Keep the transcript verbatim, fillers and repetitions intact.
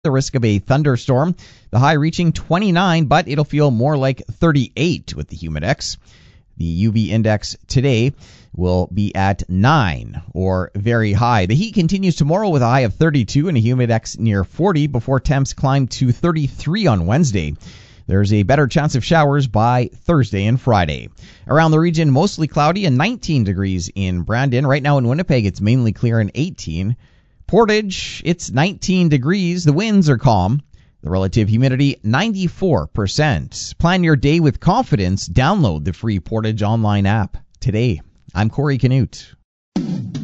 The risk of a thunderstorm. The high reaching twenty-nine, but it'll feel more like thirty-eight with the Humidex. The U V index today will be at nine, or very high. The heat continues tomorrow with a high of thirty-two and a Humidex near forty before temps climb to thirty-three on Wednesday. There's a better chance of showers by Thursday and Friday. Around the region, mostly cloudy and nineteen degrees in Brandon. Right now in Winnipeg, it's mainly clear and eighteen. Portage, it's nineteen degrees. The winds are calm. The relative humidity, ninety-four percent. Plan your day with confidence. Download the free Portage online app today. I'm Corey Canute.